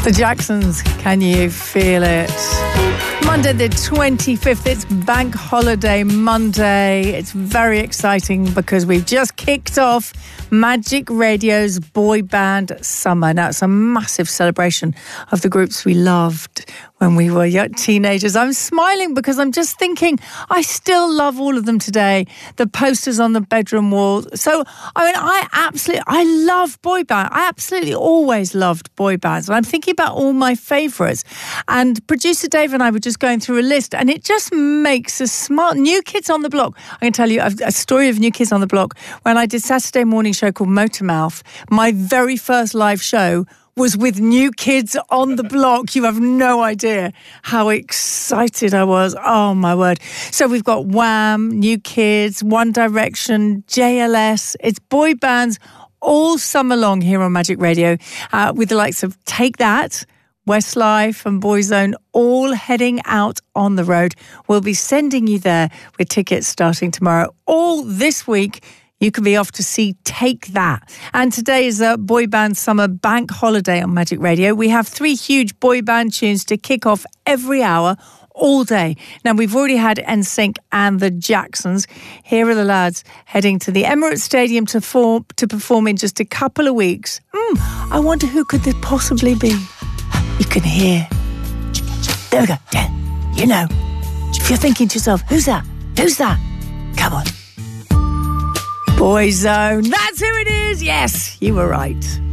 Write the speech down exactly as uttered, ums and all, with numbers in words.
The Jacksons, Can You Feel It? Monday the twenty-fifth, it's Bank Holiday Monday. It's very exciting because we've just kicked off Magic Radio's Boy Band Summer. Now, it's a massive celebration of the groups we loved when we were young teenagers. I'm smiling because I'm just thinking I still love all of them today. The posters on the bedroom wall. So, I mean, I absolutely, I love boy band. I absolutely always loved boy bands. And I'm thinking about all my favourites. And producer Dave and I were just going through a list, and it just makes us smile. New Kids on the Block. I can tell you a, a story of New Kids on the Block. When I did Saturday morning show called Motormouth, my very first live show was with New Kids on the Block. You have no idea how excited I was. Oh, my word. So we've got Wham, New Kids, One Direction, J L S. It's boy bands all summer long here on Magic Radio, uh, with the likes of Take That, Westlife and Boyzone all heading out on the road. We'll be sending you there with tickets starting tomorrow. All this week, you can be off to see Take That. And today is a boy band summer bank holiday on Magic Radio. We have three huge boy band tunes to kick off every hour, all day. Now, we've already had N Sync and the Jacksons. Here are the lads heading to the Emirates Stadium to, form, to perform in just a couple of weeks. Mm, I wonder who could this possibly be? You can hear. There we go. Yeah, you know. If you're thinking to yourself, who's that? Who's that? Come on. Boyzone. That's who it is. Yes, you were right.